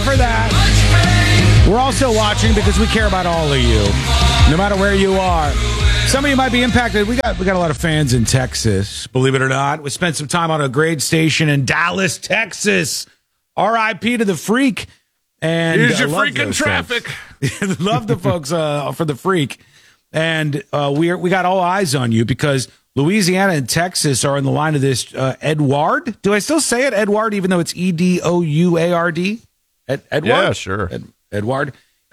for that. We're also watching because we care about all of you, no matter where you are. Some of you might be impacted. We got a lot of fans in Texas, believe it or not. We spent some time on a great station in Dallas, Texas. R.I.P. to the Freak. And here's your freaking traffic. Love the folks for the Freak. And we got all eyes on you because Louisiana and Texas are in the line of this Edouard. Do I still say it Edouard, even though it's Edouard? Edouard? Yeah, sure. Edouard.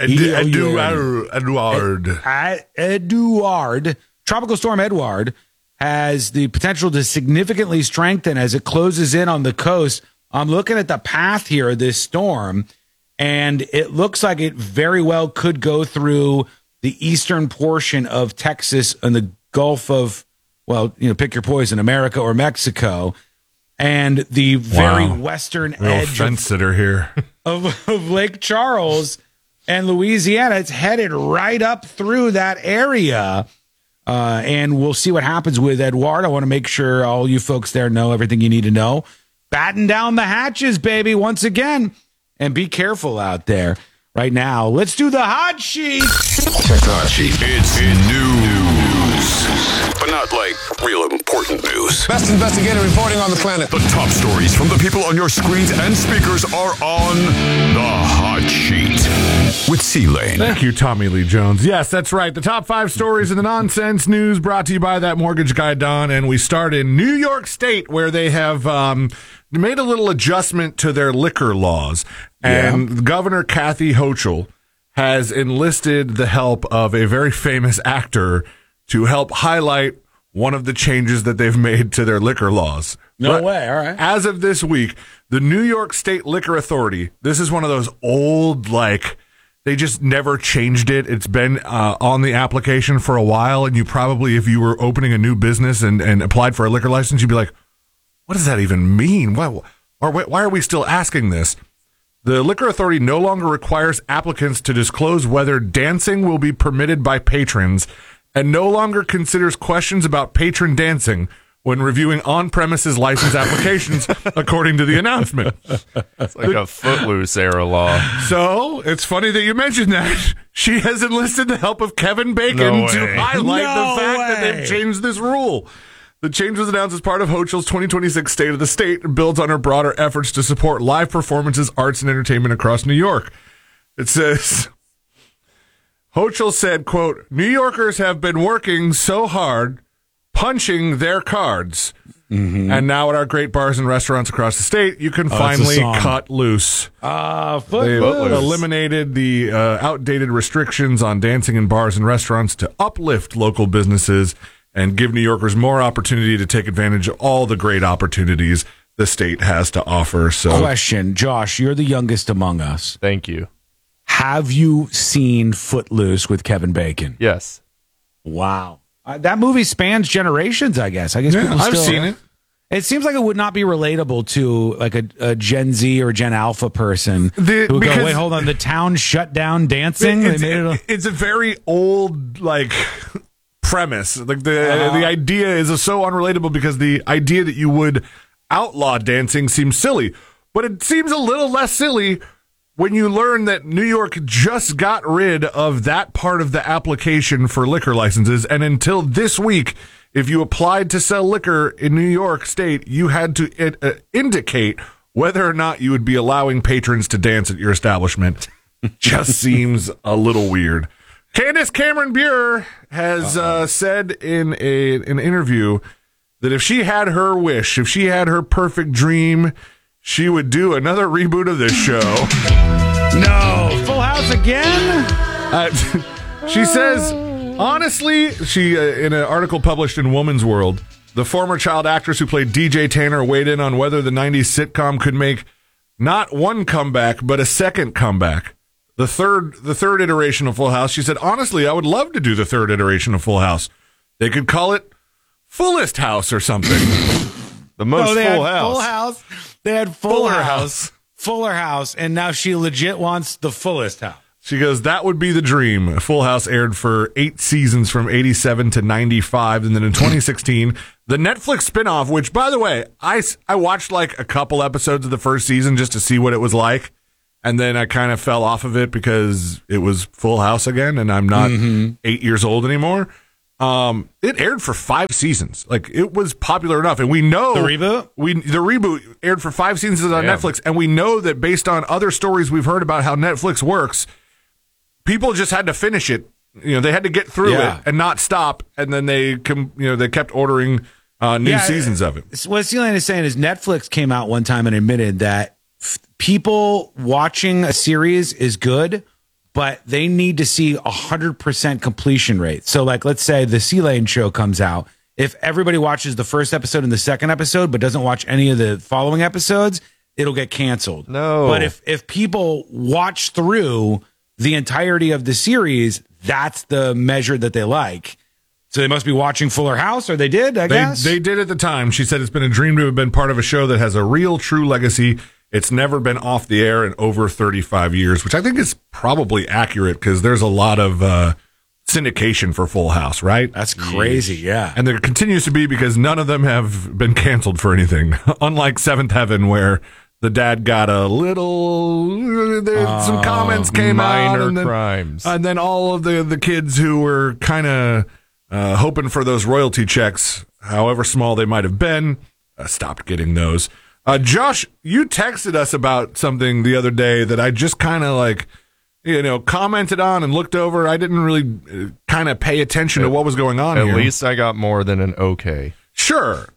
Edouard. Tropical storm Edouard has the potential to significantly strengthen as it closes in on the coast. I'm looking at the path here of this storm, and it looks like it very well could go through the eastern portion of Texas and the Gulf of, pick your poison, America or Mexico, and the very western edge fence sitter here of Lake Charles and Louisiana. It's headed right up through that area, and we'll see what happens with Edouard. I want to make sure all you folks there know everything you need to know. Batten down the hatches, baby, once again, and be careful out there. Right now, let's do the hot sheet. Hot sheet. It's news, but not like real important news. Best investigator reporting on the planet. The top stories from the people on your screens and speakers are on the hot sheet with C-Lane. Thank you, Tommy Lee Jones. Yes, that's right. The top 5 stories in the nonsense news brought to you by that mortgage guy, Don. And we start in New York State, where they have made a little adjustment to their liquor laws. And Governor Kathy Hochul has enlisted the help of a very famous actor to help highlight one of the changes that they've made to their liquor laws. No way. All right. As of this week, the New York State Liquor Authority, this is one of those old, they just never changed it. It's been on the application for a while, and you probably, if you were opening a new business and applied for a liquor license, you'd be like, what does that even mean? Why are we still asking this? The Liquor Authority no longer requires applicants to disclose whether dancing will be permitted by patrons and no longer considers questions about patron dancing when reviewing on-premises license applications, according to the announcement. It's like a Footloose era law. So, it's funny that you mentioned that. She has enlisted the help of Kevin Bacon to highlight the fact that they've changed this rule. The change was announced as part of Hochul's 2026 State of the State and builds on her broader efforts to support live performances, arts, and entertainment across New York. It says, Hochul said, quote, New Yorkers have been working so hard, punching their cards. Mm-hmm. And now at our great bars and restaurants across the state, you can finally cut loose. They eliminated the outdated restrictions on dancing in bars and restaurants to uplift local businesses and give New Yorkers more opportunity to take advantage of all the great opportunities the state has to offer. So, question, Josh, you're the youngest among us. Thank you. Have you seen Footloose with Kevin Bacon? Yes. Wow. That movie spans generations, I guess. I've seen it. It seems like it would not be relatable to like a Gen Z or Gen Alpha person who would go, wait, hold on, the town shut down dancing? It's a very old, premise. The idea is so unrelatable because the idea that you would outlaw dancing seems silly, but it seems a little less silly when you learn that New York just got rid of that part of the application for liquor licenses, and until this week, if you applied to sell liquor in New York State, you had to indicate whether or not you would be allowing patrons to dance at your establishment. Just seems a little weird. Candace Cameron Bure has said in an interview that if she had her wish, if she had her perfect dream, she would do another reboot of this show. No, Full House again? She says, honestly, in an article published in Woman's World, the former child actress who played DJ Tanner weighed in on whether the 90s sitcom could make not one comeback, but a second comeback. The third iteration of Full House. She said, honestly, I would love to do the third iteration of Full House. They could call it Fullest House or something. The most Full House. Full House. They had Fuller House. Fuller House. And now she legit wants the Fullest House. She goes, that would be the dream. Full House aired for 8 seasons from 87 to 95. And then in 2016, the Netflix spinoff, which, by the way, I watched a couple episodes of the first season just to see what it was like. and then I kind of fell off of it because it was Full House again, and I'm not 8 years old anymore. It aired for 5 seasons. Like, it was popular enough, and we know The reboot? The reboot aired for 5 seasons on Netflix, and we know that based on other stories we've heard about how Netflix works, people just had to finish it. They had to get through it and not stop, and then they kept ordering new seasons of it. What Celine is saying is Netflix came out one time and admitted that people watching a series is good, but they need to see 100% completion rate. So, like, let's say the C-Lane show comes out. If everybody watches the first episode and the second episode, but doesn't watch any of the following episodes, it'll get canceled. No. But if people watch through the entirety of the series, that's the measure that they like. So they must be watching Fuller House, or they did, I guess? They did at the time. She said it's been a dream to have been part of a show that has a real, true legacy. It's never been off the air in over 35 years, which I think is probably accurate because there's a lot of syndication for Full House, right? That's crazy, yeah. And there continues to be because none of them have been canceled for anything. Unlike Seventh Heaven, where the dad got a little, some comments came out. Minor crimes. And then all of the kids who were kind of hoping for those royalty checks, however small they might have been, stopped getting those. Josh, you texted us about something the other day that I just kind of commented on and looked over. I didn't really kind of pay attention to what was going on here. At least I got more than an okay. Sure.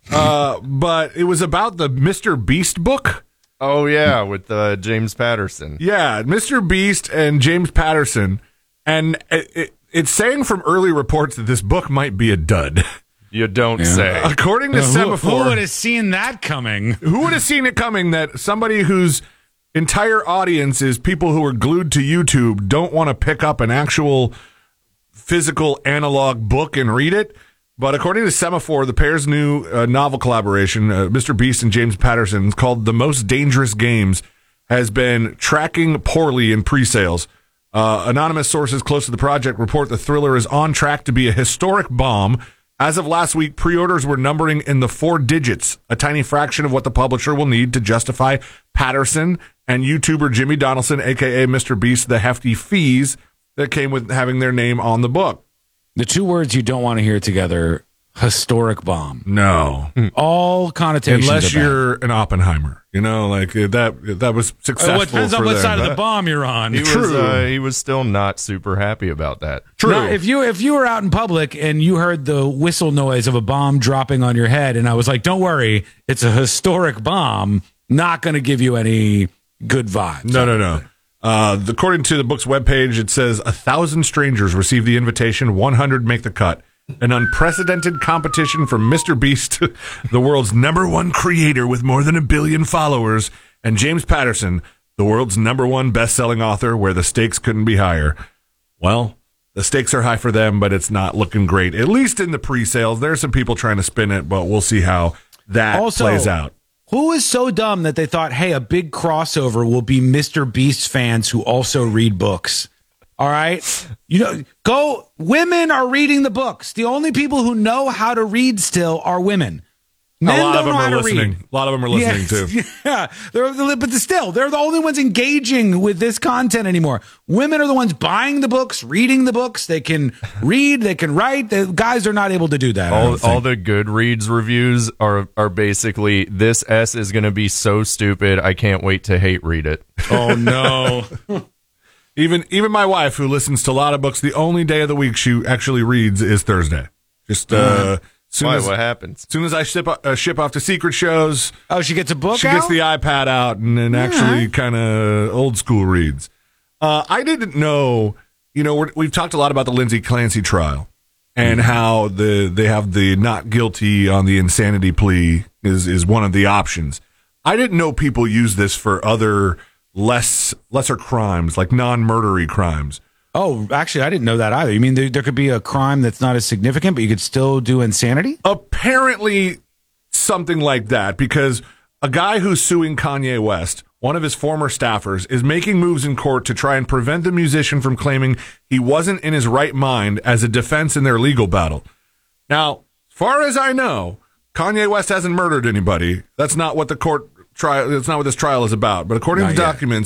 But it was about the Mr. Beast book. Oh, yeah, with James Patterson. Yeah, Mr. Beast and James Patterson. And it's saying from early reports that this book might be a dud. You don't say. According to Semaphore. Who would have seen that coming? Who would have seen it coming that somebody whose entire audience is people who are glued to YouTube don't want to pick up an actual physical analog book and read it? But according to Semaphore, the pair's new novel collaboration, Mr. Beast and James Patterson, called The Most Dangerous Games, has been tracking poorly in pre-sales. Anonymous sources close to the project report the thriller is on track to be a historic bomb. As of last week, pre-orders were numbering in the 4 digits, a tiny fraction of what the publisher will need to justify Patterson and YouTuber Jimmy Donaldson, a.k.a. Mr. Beast, the hefty fees that came with having their name on the book. The 2 words you don't want to hear together, historic bomb. No. All connotations. Unless you're an Oppenheimer. That was successful. Well, it depends on what side of the bomb you're on. He was still not super happy about that. True. Now, if you were out in public and you heard the whistle noise of a bomb dropping on your head, and I was like, don't worry, it's a historic bomb, not going to give you any good vibes. No. According to the book's webpage, it says 1,000 strangers receive the invitation, 100 make the cut. An unprecedented competition from Mr. Beast, the world's #1 creator with more than 1 billion followers, and James Patterson, the world's #1 best-selling author, where the stakes couldn't be higher. Well, the stakes are high for them, but it's not looking great. At least in the pre-sales, there's some people trying to spin it, but we'll see how that plays out. Who is so dumb that they thought, hey, a big crossover will be Mr. Beast fans who also read books? All right. Women are reading the books. The only people who know how to read still are women. Men a lot don't of them know how are to listening. read. A lot of them are listening too. Yeah. They're the only ones engaging with this content anymore. Women are the ones buying the books, reading the books. They can read, they can write. The guys are not able to do that. All the Goodreads reviews are basically, this S is going to be so stupid, I can't wait to hate read it. Oh, no. Even my wife, who listens to a lot of books, the only day of the week she actually reads is Thursday. Just what happens? As soon as I ship off to secret shows, she gets a book. She gets the iPad out and actually kind of old school reads. I didn't know. We've talked a lot about the Lindsay Clancy trial and how they have the not guilty on the insanity plea is one of the options. I didn't know people use this for other lesser crimes, like non-murdery crimes. Oh, actually, I didn't know that either. You mean there could be a crime that's not as significant, but you could still do insanity? Apparently something like that, because a guy who's suing Kanye West, one of his former staffers, is making moves in court to try and prevent the musician from claiming he wasn't in his right mind as a defense in their legal battle. Now, as far as I know, Kanye West hasn't murdered anybody. That's not what the court trial. That's not what this trial is about. But according to documents,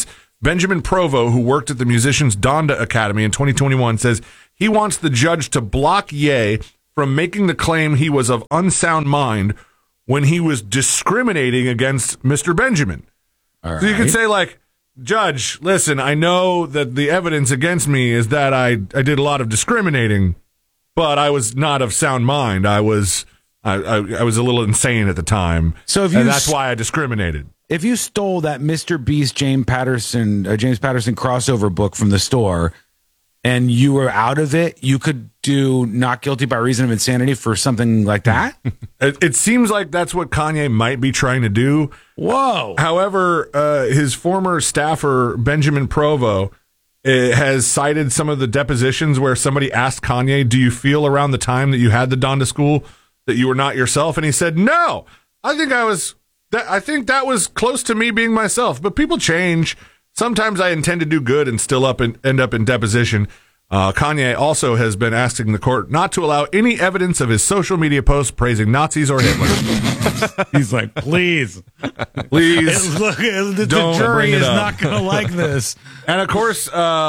Benjamin Provo, who worked at the Musicians Donda Academy in 2021, says he wants the judge to block Ye from making the claim he was of unsound mind when he was discriminating against Mr. Benjamin. All right. So you could say, like, Judge, listen, I know that the evidence against me is that I did a lot of discriminating, but I was not of sound mind. I was a little insane at the time, so that's why I discriminated. If you stole that Mr. Beast James Patterson crossover book from the store and you were out of it, you could do not guilty by reason of insanity for something like that? It seems like that's what Kanye might be trying to do. Whoa. However, his former staffer, Benjamin Provo, has cited some of the depositions where somebody asked Kanye, do you feel around the time that you had the Donda School that you were not yourself? And he said, no, I think that was close to me being myself. But people change. Sometimes I intend to do good and still end up in deposition. Kanye also has been asking the court not to allow any evidence of his social media posts praising Nazis or Hitler. He's like, please. Look, the jury is not going to like this. And of course,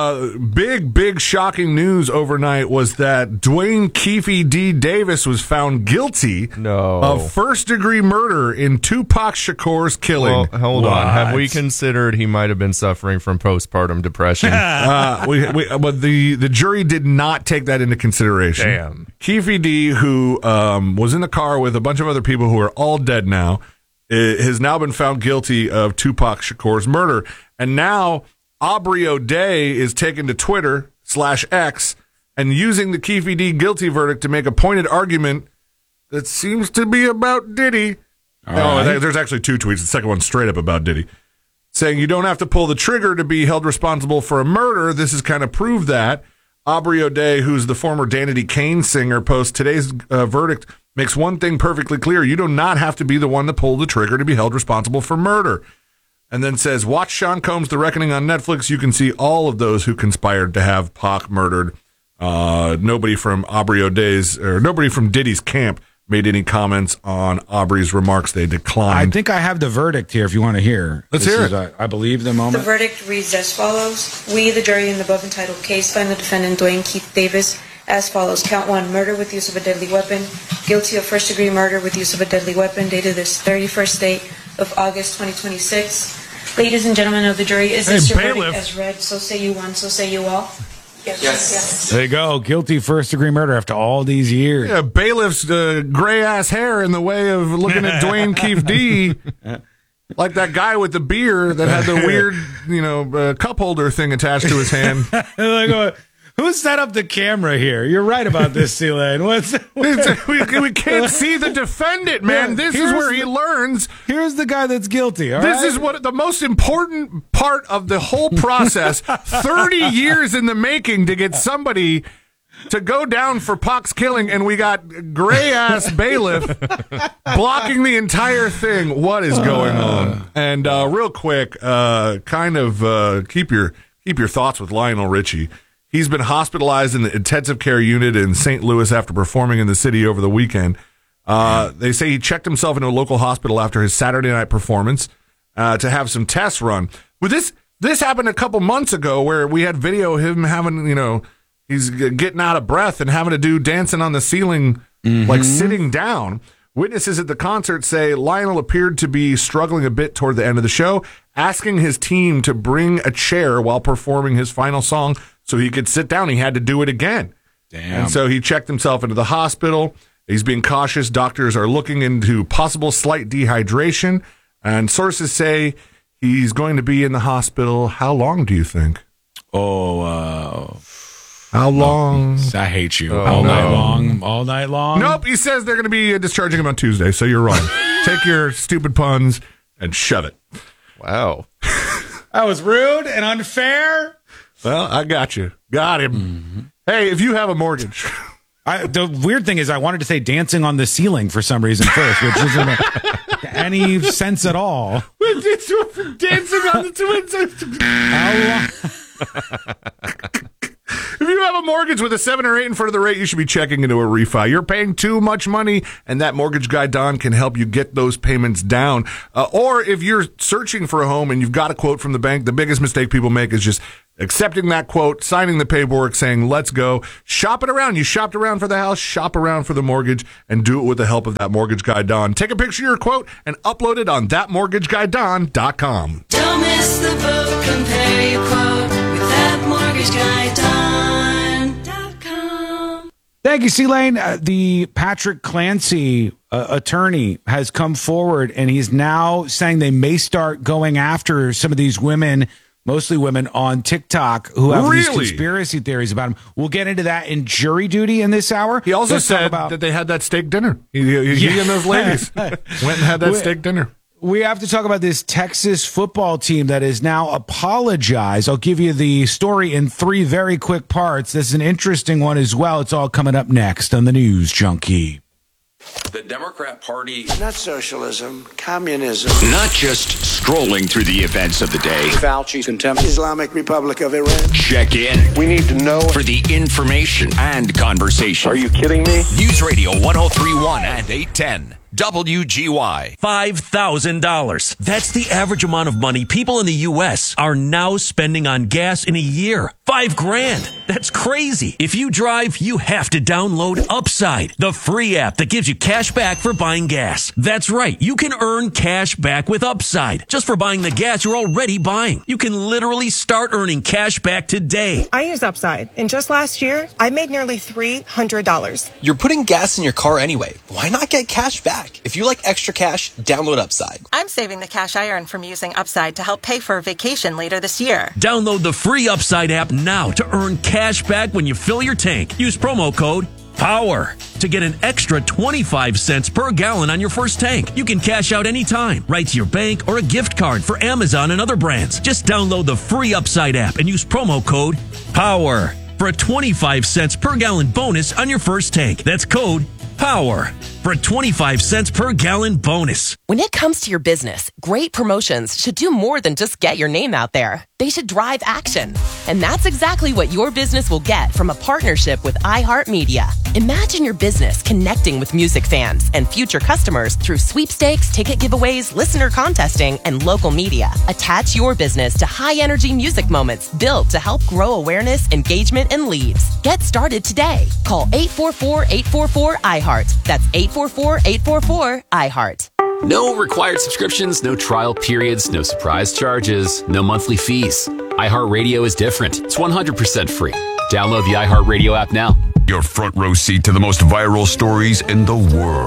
big shocking news overnight was that Dwayne Keefe D. Davis was found guilty of first-degree murder in Tupac Shakur's killing. Well, hold on. Have we considered he might have been suffering from postpartum depression? But the jury did not take that into consideration. Damn. Keefe D., who was in the car with a bunch of other people who are all dead now, has now been found guilty of Tupac Shakur's murder. And now Aubrey O'Day is taken to Twitter/X and using the Keefe D. guilty verdict to make a pointed argument that seems to be about Diddy. There's actually two tweets. The second one's straight up about Diddy, saying you don't have to pull the trigger to be held responsible for a murder. This has kind of proved that. Aubrey O'Day, who's the former Danity Kane singer, posts today's verdict makes one thing perfectly clear. You do not have to be the one to pull the trigger to be held responsible for murder. And then says, watch Sean Combs' The Reckoning on Netflix. You can see all of those who conspired to have Pac murdered. Nobody from Diddy's camp made any comments on Aubrey's remarks. They declined. I think I have the verdict here if you want to hear. Let's hear it. I believe the moment. The verdict reads as follows. We, the jury in the above entitled case, find the defendant Dwayne Keith Davis as follows. Count 1, murder with use of a deadly weapon. Guilty of first-degree murder with use of a deadly weapon, dated this 31st day of August 2026. Ladies and gentlemen of the jury, is this your verdict as read? So say you one, so say you all. Yes. There you go. Guilty first-degree murder after all these years. Yeah, bailiff's gray-ass hair in the way of looking at Dwayne Keefe D. Like that guy with the beer that had the weird, cup holder thing attached to his hand. Who set up the camera here? You're right about this, C-Lane. We can't see the defendant, man. This is where he learns. Here's the guy that's guilty. This is what the most important part of the whole process. 30 years in the making to get somebody to go down for Pac's killing, and we got gray-ass bailiff blocking the entire thing. What is going on? And real quick, keep your thoughts with Lionel Richie. He's been hospitalized in the intensive care unit in St. Louis after performing in the city over the weekend. They say he checked himself into a local hospital after his Saturday night performance to have some tests run. With this happened a couple months ago where we had video of him having, he's getting out of breath and having to do dancing on the ceiling, like sitting down. Witnesses at the concert say Lionel appeared to be struggling a bit toward the end of the show, asking his team to bring a chair while performing his final song so he could sit down. He had to do it again. Damn. And so he checked himself into the hospital. He's being cautious. Doctors are looking into possible slight dehydration. And sources say he's going to be in the hospital. How long do you think? How long? I hate you. All night long. Nope, he says they're going to be discharging him on Tuesday, so you're wrong. Take your stupid puns and shove it. Wow. That was rude and unfair. Well, I got you. Got him. Hey, if you have a mortgage. The weird thing is I wanted to say dancing on the ceiling for some reason first, which doesn't make any sense at all. Dancing on the twins. How long? If you have a mortgage with a 7 or 8 in front of the rate, you should be checking into a refi. You're paying too much money, and that mortgage guy, Don, can help you get those payments down. Or if you're searching for a home and you've got a quote from the bank, the biggest mistake people make is just accepting that quote, signing the paperwork, saying, let's go. Shop it around. You shopped around for the house, shop around for the mortgage, and do it with the help of that mortgage guy, Don. Take a picture of your quote and upload it on thatmortgageguyDon.com. Don't miss the boat. Compare your quote with thatmortgageguyDon.com. Thank you, C-Lane. The Patrick Clancy attorney has come forward, and he's now saying they may start going after some of these women, mostly women on TikTok, who have these conspiracy theories about him. We'll get into that in jury duty in this hour. He also said that they had that steak dinner. He and those ladies went and had that steak dinner. We have to talk about this Texas football team that has now apologized. I'll give you the story in 3 very quick parts. This is an interesting one as well. It's all coming up next on the News Junkie. The Democrat Party. Not socialism, communism. Not just strolling through the events of the day. Fauci, contempt. Islamic Republic of Iran. Check in. We need to know. For the information and conversation. Are you kidding me? News Radio 103.1 and 810. WGY. $5,000. That's the average amount of money people in the U.S. are now spending on gas in a year. $5,000. That's crazy. If you drive, you have to download Upside, the free app that gives you cash back for buying gas. That's right. You can earn cash back with Upside just for buying the gas you're already buying. You can literally start earning cash back today. I use Upside, and just last year, I made nearly $300. You're putting gas in your car anyway. Why not get cash back? If you like extra cash, download Upside. I'm saving the cash I earn from using Upside to help pay for a vacation later this year. Download the free Upside app now to earn cash back when you fill your tank. Use promo code POWER to get an extra 25 cents per gallon on your first tank. You can cash out anytime, right to your bank or a gift card for Amazon and other brands. Just download the free Upside app and use promo code POWER for a 25 cents per gallon bonus on your first tank. That's code POWER for a 25 cents per gallon bonus. When it comes to your business, great promotions should do more than just get your name out there. They should drive action. And that's exactly what your business will get from a partnership with iHeartMedia. Imagine your business connecting with music fans and future customers through sweepstakes, ticket giveaways, listener contesting, and local media. Attach your business to high-energy music moments built to help grow awareness, engagement, and leads. Get started today. Call 844-844-iHeart. That's 844-844-iHeart. No required subscriptions, no trial periods, no surprise charges, no monthly fees. iHeartRadio is different. It's 100% free. Download the iHeartRadio app now. Your front row seat to the most viral stories in the world.